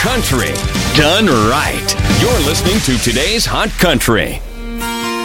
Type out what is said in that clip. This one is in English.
country done right. You're listening to Today's Hot Country.